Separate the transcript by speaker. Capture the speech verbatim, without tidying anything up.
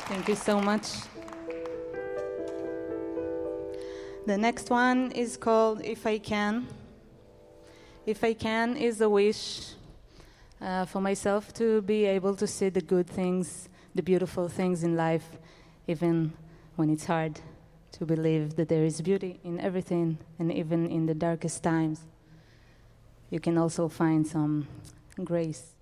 Speaker 1: Thank you so much. The next one is called If I Can. If I Can is a wish uh, for myself to be able to see the good things, the beautiful things in life, even when it's hard, to believe that there is beauty in everything, and even in the darkest times, you can also find some grace.